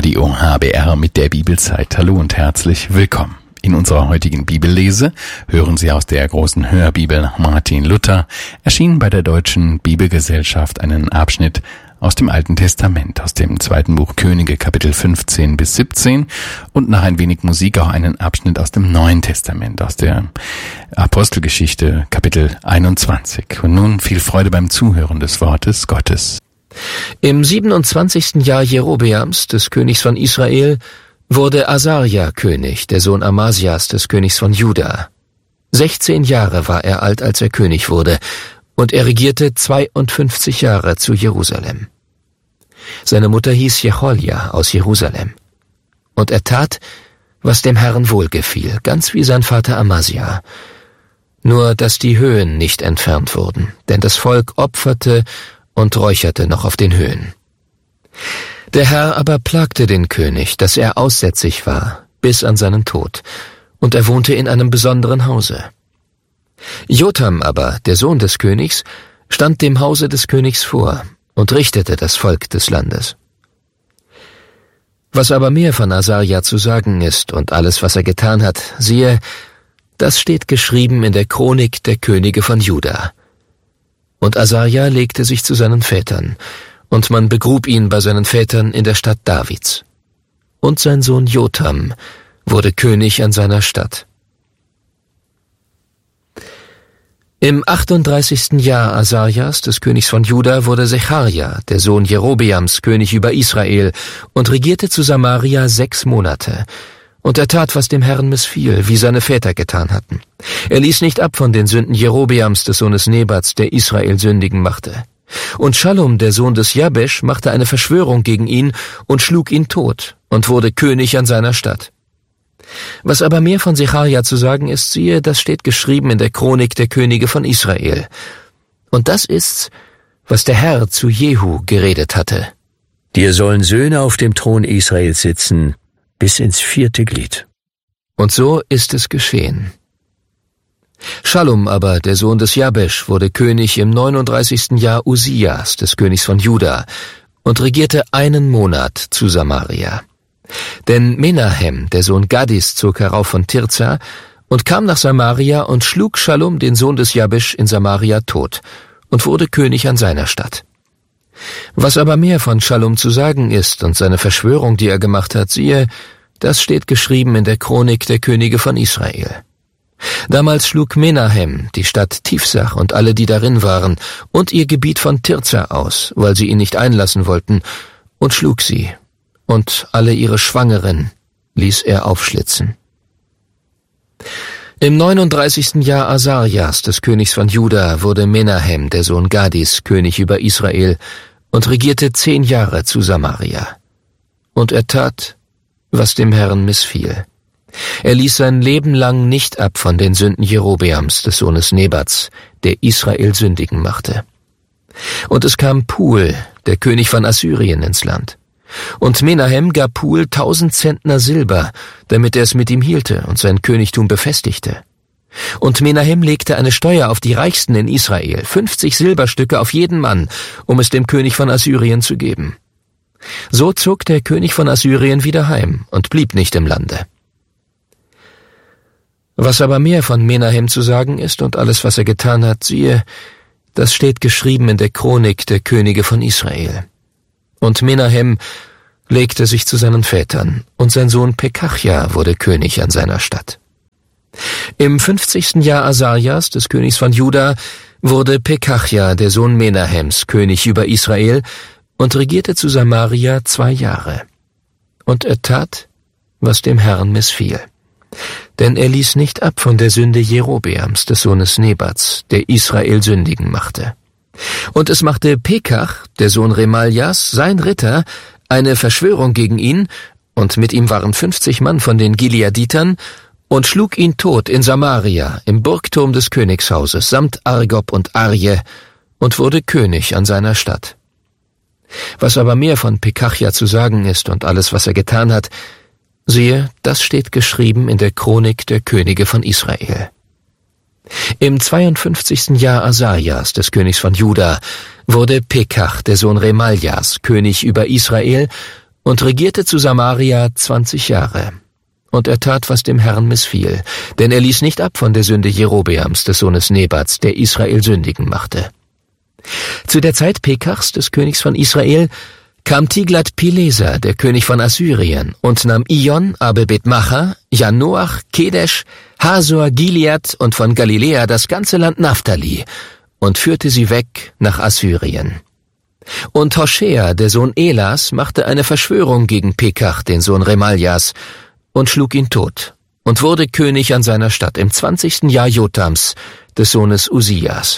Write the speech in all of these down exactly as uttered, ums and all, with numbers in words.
Radio H B R mit der Bibelzeit. Hallo und herzlich willkommen. In unserer heutigen Bibellese hören Sie aus der großen Hörbibel Martin Luther, erschienen bei der Deutschen Bibelgesellschaft, einen Abschnitt aus dem Alten Testament, aus dem zweiten Buch Könige, Kapitel fünfzehn bis siebzehn, und nach ein wenig Musik auch einen Abschnitt aus dem Neuen Testament, aus der Apostelgeschichte, Kapitel einundzwanzig. Und nun viel Freude beim Zuhören des Wortes Gottes. Im siebenundzwanzigsten Jahr Jerobeams, des Königs von Israel, wurde Asaria König, der Sohn Amasias, des Königs von Juda. Sechzehn Jahre war er alt, als er König wurde, und er regierte zweiundfünfzig Jahre zu Jerusalem. Seine Mutter hieß Jecholja aus Jerusalem. Und er tat, was dem Herrn wohlgefiel, ganz wie sein Vater Amasia. Nur, dass die Höhen nicht entfernt wurden, denn das Volk opferte und räucherte noch auf den Höhen. Der Herr aber plagte den König, dass er aussätzig war, bis an seinen Tod, und er wohnte in einem besonderen Hause. Jotam aber, der Sohn des Königs, stand dem Hause des Königs vor und richtete das Volk des Landes. Was aber mehr von Asaria zu sagen ist und alles, was er getan hat, siehe, das steht geschrieben in der Chronik der Könige von Juda. Und Asaria legte sich zu seinen Vätern, und man begrub ihn bei seinen Vätern in der Stadt Davids. Und sein Sohn Jotam wurde König an seiner Stadt. Im achtunddreißigsten Jahr Asarias, des Königs von Juda, wurde Secharja, der Sohn Jerobeams, König über Israel, und regierte zu Samaria sechs Monate. Und er tat, was dem Herrn missfiel, wie seine Väter getan hatten. Er ließ nicht ab von den Sünden Jerobeams, des Sohnes Nebats, der Israel sündigen machte. Und Schallum, der Sohn des Jabesch, machte eine Verschwörung gegen ihn und schlug ihn tot und wurde König an seiner Stadt. Was aber mehr von Secharja zu sagen ist, siehe, das steht geschrieben in der Chronik der Könige von Israel. Und das ist's, was der Herr zu Jehu geredet hatte. Dir sollen Söhne auf dem Thron Israels sitzen, bis ins vierte Glied. Und so ist es geschehen. Schallum aber, der Sohn des Jabesch, wurde König im neununddreißigsten Jahr Usias, des Königs von Juda, und regierte einen Monat zu Samaria. Denn Menahem, der Sohn Gadis, zog herauf von Tirza und kam nach Samaria und schlug Schallum, den Sohn des Jabesch, in Samaria tot und wurde König an seiner Stadt. Was aber mehr von Schallum zu sagen ist und seine Verschwörung, die er gemacht hat, siehe, das steht geschrieben in der Chronik der Könige von Israel. Damals schlug Menahem die Stadt Tifsach und alle, die darin waren, und ihr Gebiet von Tirza aus, weil sie ihn nicht einlassen wollten, und schlug sie, und alle ihre Schwangeren ließ er aufschlitzen. Im neununddreißigsten Jahr Asarias, des Königs von Juda, wurde Menahem, der Sohn Gadis, König über Israel, und regierte zehn Jahre zu Samaria. Und er tat, was dem Herrn missfiel. Er ließ sein Leben lang nicht ab von den Sünden Jerobeams, des Sohnes Nebats, der Israel sündigen machte. Und es kam Pul, der König von Assyrien, ins Land. Und Menahem gab Pul tausend Zentner Silber, damit er es mit ihm hielte und sein Königtum befestigte. Und Menahem legte eine Steuer auf die Reichsten in Israel, fünfzig Silberstücke auf jeden Mann, um es dem König von Assyrien zu geben. So zog der König von Assyrien wieder heim und blieb nicht im Lande. Was aber mehr von Menahem zu sagen ist und alles, was er getan hat, siehe, das steht geschrieben in der Chronik der Könige von Israel. Und Menahem legte sich zu seinen Vätern, und sein Sohn Pekachja wurde König an seiner Stadt. Im fünfzigsten Jahr Asarias, des Königs von Juda, wurde Pekachja, der Sohn Menahems, König über Israel, und regierte zu Samaria zwei Jahre. Und er tat, was dem Herrn missfiel. Denn er ließ nicht ab von der Sünde Jerobeams, des Sohnes Nebats, der Israel sündigen machte. Und es machte Pekach, der Sohn Remaljas, sein Ritter, eine Verschwörung gegen ihn, und mit ihm waren fünfzig Mann von den Gileaditern, und schlug ihn tot in Samaria, im Burgturm des Königshauses, samt Argob und Arje, und wurde König an seiner Stadt. Was aber mehr von Pekachja zu sagen ist und alles, was er getan hat, siehe, das steht geschrieben in der Chronik der Könige von Israel. Im zweiundfünfzigsten Jahr Asarias, des Königs von Juda, wurde Pekach, der Sohn Remaljas, König über Israel, und regierte zu Samaria zwanzig Jahre. Und er tat, was dem Herrn missfiel, denn er ließ nicht ab von der Sünde Jerobeams, des Sohnes Nebats, der Israel sündigen machte. Zu der Zeit Pekachs, des Königs von Israel, kam Tiglat-Pileser, der König von Assyrien, und nahm Ijon, Abel-Bet-Macha, Janoach, Kedesh, Hasor, Gilead und von Galiläa das ganze Land Naphtali und führte sie weg nach Assyrien. Und Hoschea, der Sohn Elas, machte eine Verschwörung gegen Pekach, den Sohn Remaljas, und schlug ihn tot und wurde König an seiner Stadt im zwanzigsten Jahr Jotams, des Sohnes Usias.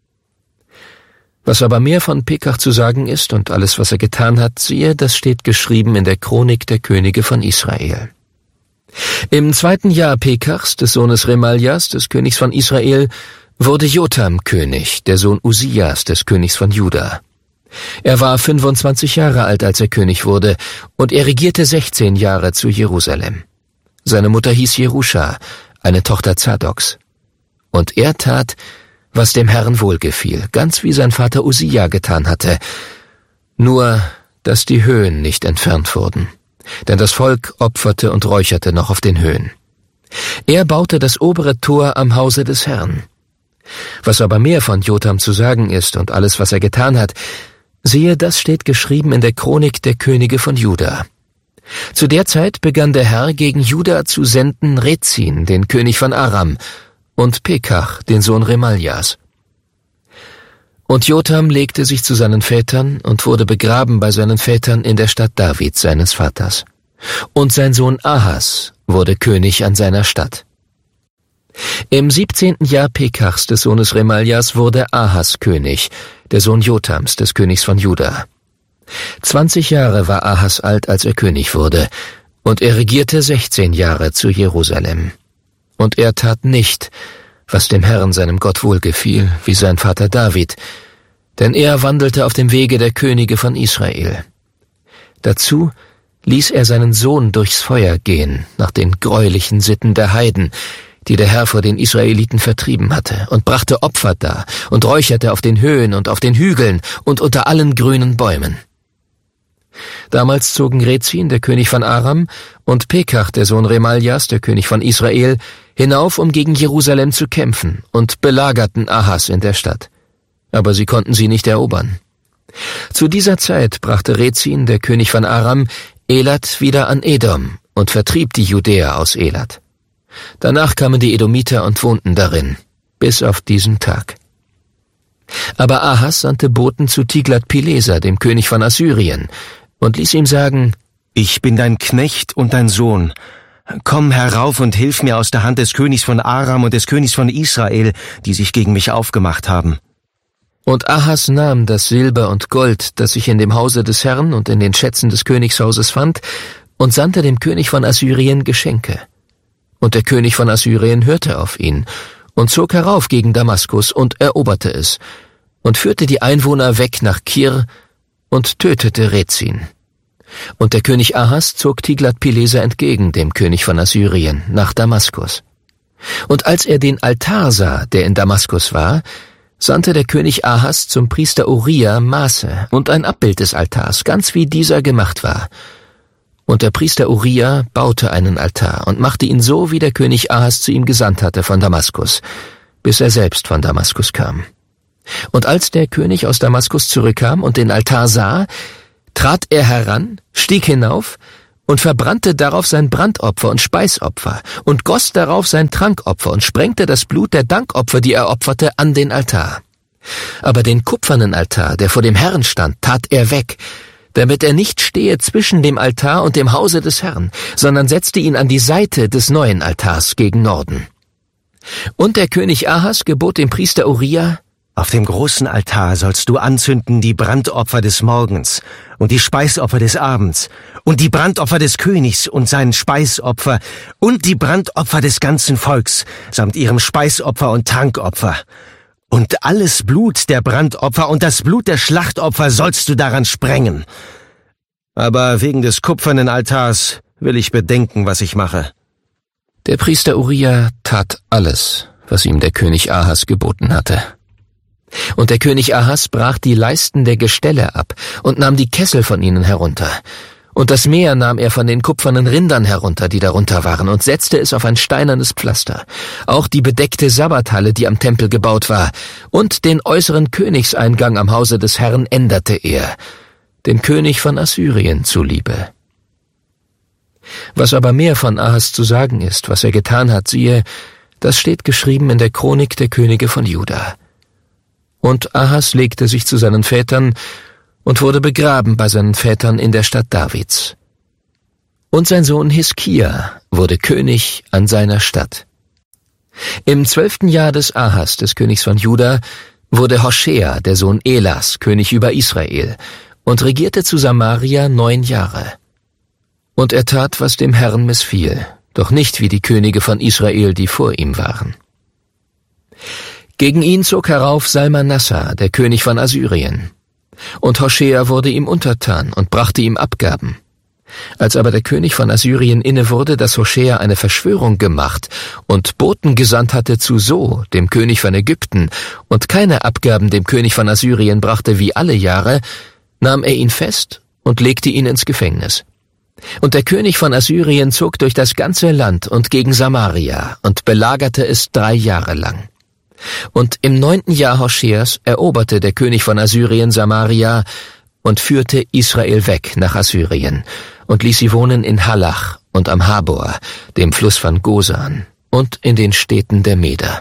Was aber mehr von Pekach zu sagen ist und alles, was er getan hat, siehe, das steht geschrieben in der Chronik der Könige von Israel. Im zweiten Jahr Pekachs, des Sohnes Remaljas, des Königs von Israel, wurde Jotam König, der Sohn Usias, des Königs von Juda. Er war fünfundzwanzig Jahre alt, als er König wurde, und er regierte sechzehn Jahre zu Jerusalem. Seine Mutter hieß Jeruscha, eine Tochter Zadoks. Und er tat, was dem Herrn wohlgefiel, ganz wie sein Vater Usia getan hatte, nur dass die Höhen nicht entfernt wurden, denn das Volk opferte und räucherte noch auf den Höhen. Er baute das obere Tor am Hause des Herrn. Was aber mehr von Jotam zu sagen ist und alles, was er getan hat, siehe, das steht geschrieben in der Chronik der Könige von Juda. Zu der Zeit begann der Herr gegen Juda zu senden Rezin, den König von Aram, und Pekach, den Sohn Remaljas. Und Jotam legte sich zu seinen Vätern und wurde begraben bei seinen Vätern in der Stadt Davids, seines Vaters. Und sein Sohn Ahas wurde König an seiner Stadt. Im siebzehnten Jahr Pekachs, des Sohnes Remaljas, wurde Ahas König, der Sohn Jotams, des Königs von Juda. Zwanzig Jahre war Ahas alt, als er König wurde, und er regierte sechzehn Jahre zu Jerusalem. Und er tat nicht, was dem Herrn seinem Gott wohlgefiel, wie sein Vater David, denn er wandelte auf dem Wege der Könige von Israel. Dazu ließ er seinen Sohn durchs Feuer gehen, nach den greulichen Sitten der Heiden, die der Herr vor den Israeliten vertrieben hatte, und brachte Opfer dar und räucherte auf den Höhen und auf den Hügeln und unter allen grünen Bäumen. Damals zogen Rezin, der König von Aram, und Pekach, der Sohn Remaljas, der König von Israel, hinauf, um gegen Jerusalem zu kämpfen, und belagerten Ahas in der Stadt. Aber sie konnten sie nicht erobern. Zu dieser Zeit brachte Rezin, der König von Aram, Elat wieder an Edom und vertrieb die Judäer aus Elat. Danach kamen die Edomiter und wohnten darin, bis auf diesen Tag. Aber Ahas sandte Boten zu Tiglat-Pileser, dem König von Assyrien, und ließ ihm sagen: Ich bin dein Knecht und dein Sohn. Komm herauf und hilf mir aus der Hand des Königs von Aram und des Königs von Israel, die sich gegen mich aufgemacht haben. Und Ahas nahm das Silber und Gold, das sich in dem Hause des Herrn und in den Schätzen des Königshauses fand, und sandte dem König von Assyrien Geschenke. Und der König von Assyrien hörte auf ihn und zog herauf gegen Damaskus und eroberte es und führte die Einwohner weg nach Kir und tötete Rezin. Und der König Ahas zog Tiglat-Pileser entgegen, dem König von Assyrien, nach Damaskus. Und als er den Altar sah, der in Damaskus war, sandte der König Ahas zum Priester Uriah Maße und ein Abbild des Altars, ganz wie dieser gemacht war. Und der Priester Uriah baute einen Altar und machte ihn so, wie der König Ahas zu ihm gesandt hatte von Damaskus, bis er selbst von Damaskus kam. Und als der König aus Damaskus zurückkam und den Altar sah, trat er heran, stieg hinauf und verbrannte darauf sein Brandopfer und Speisopfer und goss darauf sein Trankopfer und sprengte das Blut der Dankopfer, die er opferte, an den Altar. Aber den kupfernen Altar, der vor dem Herrn stand, tat er weg, damit er nicht stehe zwischen dem Altar und dem Hause des Herrn, sondern setzte ihn an die Seite des neuen Altars gegen Norden. Und der König Ahas gebot dem Priester Uriah: Auf dem großen Altar sollst du anzünden die Brandopfer des Morgens und die Speisopfer des Abends und die Brandopfer des Königs und sein Speisopfer und die Brandopfer des ganzen Volks samt ihrem Speisopfer und Trankopfer. Und alles Blut der Brandopfer und das Blut der Schlachtopfer sollst du daran sprengen. Aber wegen des kupfernen Altars will ich bedenken, was ich mache. Der Priester Uriah tat alles, was ihm der König Ahas geboten hatte. Und der König Ahas brach die Leisten der Gestelle ab und nahm die Kessel von ihnen herunter Und das Meer nahm er von den kupfernen Rindern herunter, die darunter waren, und setzte es auf ein steinernes Pflaster. Auch die bedeckte Sabbathalle, die am Tempel gebaut war, und den äußeren Königseingang am Hause des Herrn änderte er, dem König von Assyrien zuliebe. Was aber mehr von Ahas zu sagen ist, was er getan hat, siehe, das steht geschrieben in der Chronik der Könige von Juda. Und Ahas legte sich zu seinen Vätern und wurde begraben bei seinen Vätern in der Stadt Davids. Und sein Sohn Hiskia wurde König an seiner Stadt. Im zwölften Jahr des Ahas, des Königs von Juda, wurde Hoschea, der Sohn Elas, König über Israel, und regierte zu Samaria neun Jahre. Und er tat, was dem Herrn missfiel, doch nicht wie die Könige von Israel, die vor ihm waren. Gegen ihn zog herauf Salmanassar, der König von Assyrien. Und Hoschea wurde ihm untertan und brachte ihm Abgaben. Als aber der König von Assyrien inne wurde, dass Hoschea eine Verschwörung gemacht und Boten gesandt hatte zu So, dem König von Ägypten, und keine Abgaben dem König von Assyrien brachte wie alle Jahre, nahm er ihn fest und legte ihn ins Gefängnis. Und der König von Assyrien zog durch das ganze Land und gegen Samaria und belagerte es drei Jahre lang. Und im neunten Jahr Hoscheas eroberte der König von Assyrien Samaria und führte Israel weg nach Assyrien und ließ sie wohnen in Halach und am Habor, dem Fluss von Gosan, und in den Städten der Meder.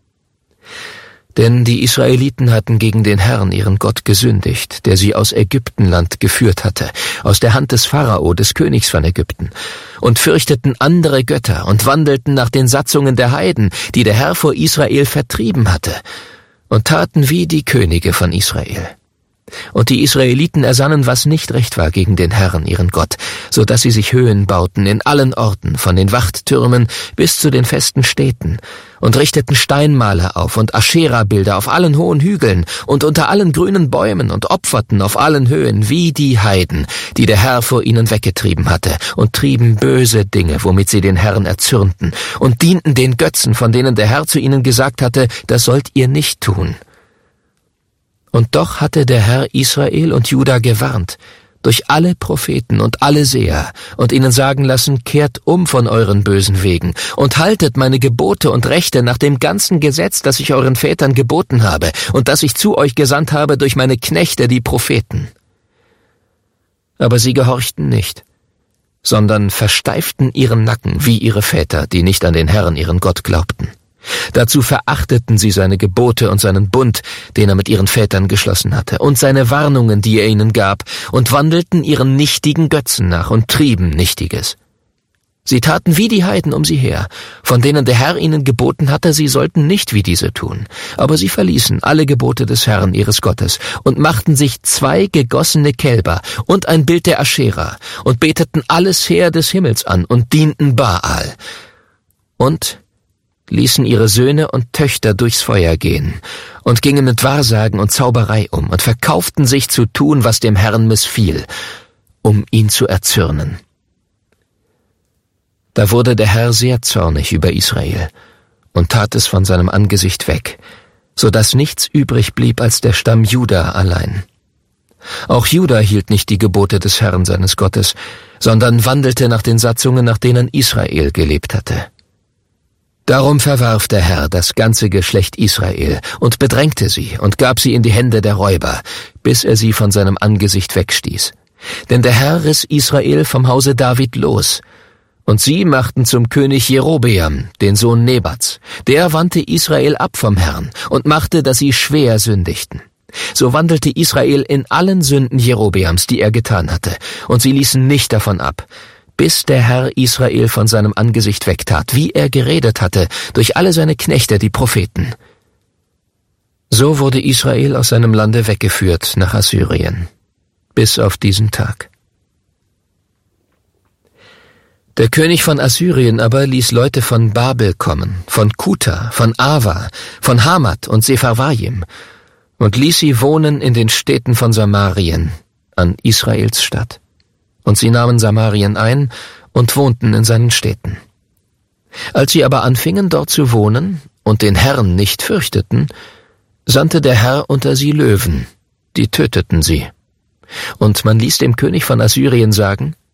Denn die Israeliten hatten gegen den Herrn, ihren Gott, gesündigt, der sie aus Ägyptenland geführt hatte, aus der Hand des Pharao, des Königs von Ägypten, und fürchteten andere Götter und wandelten nach den Satzungen der Heiden, die der Herr vor Israel vertrieben hatte, und taten wie die Könige von Israel. Und die Israeliten ersannen, was nicht recht war gegen den Herrn, ihren Gott, so dass sie sich Höhen bauten in allen Orten, von den Wachttürmen bis zu den festen Städten, und richteten Steinmaler auf und Aschera-Bilder auf allen hohen Hügeln und unter allen grünen Bäumen und opferten auf allen Höhen wie die Heiden, die der Herr vor ihnen weggetrieben hatte, und trieben böse Dinge, womit sie den Herrn erzürnten, und dienten den Götzen, von denen der Herr zu ihnen gesagt hatte, das sollt ihr nicht tun. Und doch hatte der Herr Israel und Juda gewarnt, durch alle Propheten und alle Seher, und ihnen sagen lassen, kehrt um von euren bösen Wegen und haltet meine Gebote und Rechte nach dem ganzen Gesetz, das ich euren Vätern geboten habe und das ich zu euch gesandt habe durch meine Knechte, die Propheten. Aber sie gehorchten nicht, sondern versteiften ihren Nacken wie ihre Väter, die nicht an den Herrn, ihren Gott, glaubten. Dazu verachteten sie seine Gebote und seinen Bund, den er mit ihren Vätern geschlossen hatte, und seine Warnungen, die er ihnen gab, und wandelten ihren nichtigen Götzen nach und trieben Nichtiges. Sie taten wie die Heiden um sie her, von denen der Herr ihnen geboten hatte, sie sollten nicht wie diese tun. Aber sie verließen alle Gebote des Herrn, ihres Gottes, und machten sich zwei gegossene Kälber und ein Bild der Aschera und beteten alles Heer des Himmels an und dienten Baal. Und ließen ihre Söhne und Töchter durchs Feuer gehen und gingen mit Wahrsagen und Zauberei um und verkauften sich zu tun, was dem Herrn missfiel, um ihn zu erzürnen. Da wurde der Herr sehr zornig über Israel und tat es von seinem Angesicht weg, so dass nichts übrig blieb als der Stamm Juda allein. Auch Juda hielt nicht die Gebote des Herrn seines Gottes, sondern wandelte nach den Satzungen, nach denen Israel gelebt hatte. Darum verwarf der Herr das ganze Geschlecht Israel und bedrängte sie und gab sie in die Hände der Räuber, bis er sie von seinem Angesicht wegstieß. Denn der Herr riss Israel vom Hause David los, und sie machten zum König Jerobeam, den Sohn Nebats. Der wandte Israel ab vom Herrn und machte, dass sie schwer sündigten. So wandelte Israel in allen Sünden Jerobeams, die er getan hatte, und sie ließen nicht davon ab, bis der Herr Israel von seinem Angesicht wegtat, wie er geredet hatte, durch alle seine Knechte, die Propheten. So wurde Israel aus seinem Lande weggeführt nach Assyrien, bis auf diesen Tag. Der König von Assyrien aber ließ Leute von Babel kommen, von Kuta, von Ava, von Hamat und Sepharvaim, und ließ sie wohnen in den Städten von Samarien, an Israels Stadt. Und sie nahmen Samarien ein und wohnten in seinen Städten. Als sie aber anfingen, dort zu wohnen und den Herrn nicht fürchteten, sandte der Herr unter sie Löwen, die töteten sie. Und man ließ dem König von Assyrien sagen,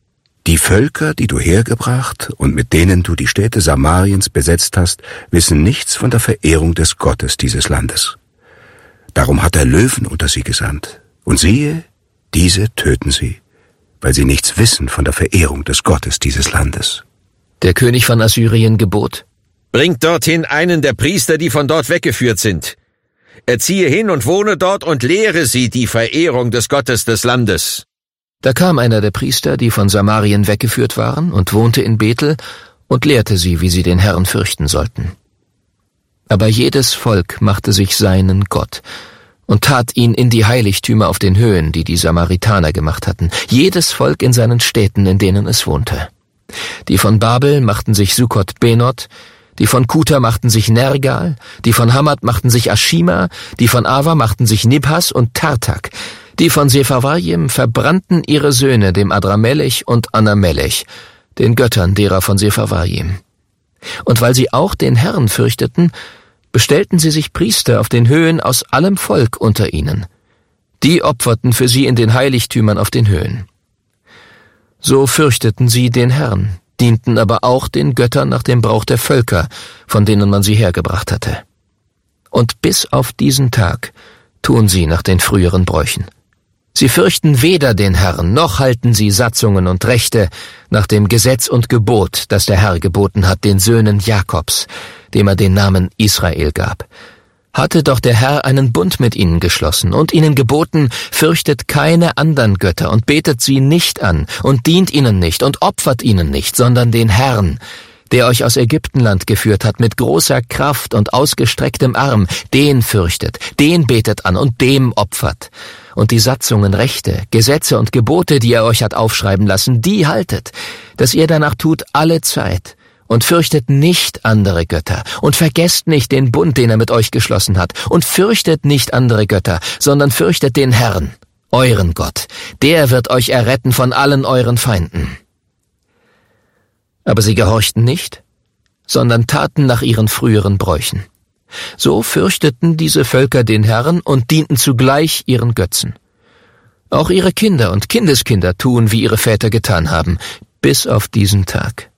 Die Völker, die du hergebracht und mit denen du die Städte Samariens besetzt hast, wissen nichts von der Verehrung des Gottes dieses Landes. Darum hat er Löwen unter sie gesandt. Und siehe, diese töten sie, weil sie nichts wissen von der Verehrung des Gottes dieses Landes. Der König von Assyrien gebot: Bringt dorthin einen der Priester, die von dort weggeführt sind. Er ziehe hin und wohne dort und lehre sie die Verehrung des Gottes des Landes. Da kam einer der Priester, die von Samarien weggeführt waren, und wohnte in Bethel und lehrte sie, wie sie den Herrn fürchten sollten. Aber jedes Volk machte sich seinen Gott und tat ihn in die Heiligtümer auf den Höhen, die die Samaritaner gemacht hatten, jedes Volk in seinen Städten, in denen es wohnte. Die von Babel machten sich Sukkot-Benot, die von Kuta machten sich Nergal, die von Hamad machten sich Ashima, die von Ava machten sich Nibhas und Tartak, die von Sepharvaim verbrannten ihre Söhne dem Adramelech und Anamelech, den Göttern derer von Sepharvaim. Und weil sie auch den Herrn fürchteten, bestellten sie sich Priester auf den Höhen aus allem Volk unter ihnen. Die opferten für sie in den Heiligtümern auf den Höhen. So fürchteten sie den Herrn, dienten aber auch den Göttern nach dem Brauch der Völker, von denen man sie hergebracht hatte. Und bis auf diesen Tag tun sie nach den früheren Bräuchen. Sie fürchten weder den Herrn, noch halten sie Satzungen und Rechte nach dem Gesetz und Gebot, das der Herr geboten hat den Söhnen Jakobs, dem er den Namen Israel gab. Hatte doch der Herr einen Bund mit ihnen geschlossen und ihnen geboten, fürchtet keine anderen Götter und betet sie nicht an und dient ihnen nicht und opfert ihnen nicht, sondern den Herrn, der euch aus Ägyptenland geführt hat mit großer Kraft und ausgestrecktem Arm, den fürchtet, den betet an und dem opfert. Und die Satzungen, Rechte, Gesetze und Gebote, die er euch hat aufschreiben lassen, die haltet, dass ihr danach tut alle Zeit. Und fürchtet nicht andere Götter, und vergesst nicht den Bund, den er mit euch geschlossen hat, und fürchtet nicht andere Götter, sondern fürchtet den Herrn, euren Gott. Der wird euch erretten von allen euren Feinden. Aber sie gehorchten nicht, sondern taten nach ihren früheren Bräuchen. So fürchteten diese Völker den Herrn und dienten zugleich ihren Götzen. Auch ihre Kinder und Kindeskinder tun, wie ihre Väter getan haben, bis auf diesen Tag.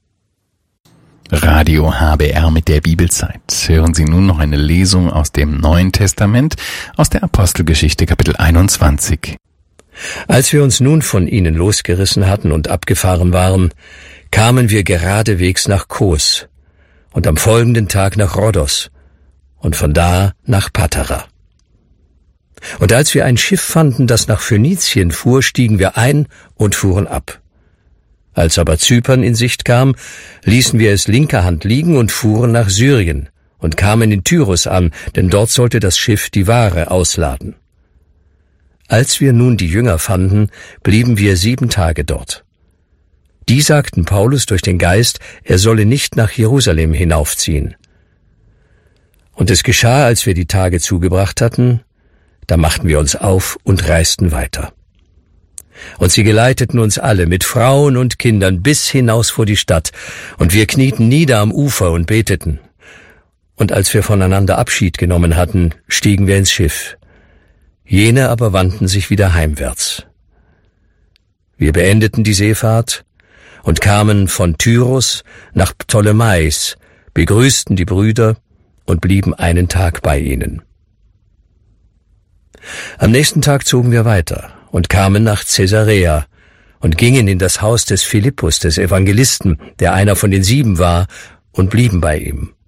Radio H B R mit der Bibelzeit. Hören Sie nun noch eine Lesung aus dem Neuen Testament, aus der Apostelgeschichte Kapitel einundzwanzig. Als wir uns nun von ihnen losgerissen hatten und abgefahren waren, kamen wir geradewegs nach Kos und am folgenden Tag nach Rhodos und von da nach Patara. Und als wir ein Schiff fanden, das nach Phönizien fuhr, stiegen wir ein und fuhren ab. Als aber Zypern in Sicht kam, ließen wir es linker Hand liegen und fuhren nach Syrien und kamen in Tyrus an, denn dort sollte das Schiff die Ware ausladen. Als wir nun die Jünger fanden, blieben wir sieben Tage dort. Die sagten Paulus durch den Geist, er solle nicht nach Jerusalem hinaufziehen. Und es geschah, als wir die Tage zugebracht hatten, da machten wir uns auf und reisten weiter. Und sie geleiteten uns alle mit Frauen und Kindern bis hinaus vor die Stadt, und wir knieten nieder am Ufer und beteten. Und als wir voneinander Abschied genommen hatten, stiegen wir ins Schiff. Jene aber wandten sich wieder heimwärts. Wir beendeten die Seefahrt und kamen von Tyros nach Ptolemais, begrüßten die Brüder und blieben einen Tag bei ihnen. Am nächsten Tag zogen wir weiter und kamen nach Caesarea und gingen in das Haus des Philippus, des Evangelisten, der einer von den sieben war, und blieben bei ihm.